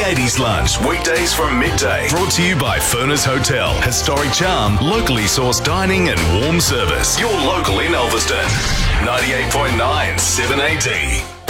80s Lunch, weekdays from midday. Brought to you by Furness Hotel. Historic charm, locally sourced dining and warm service. You're local in Elverston. 98.9 7AD.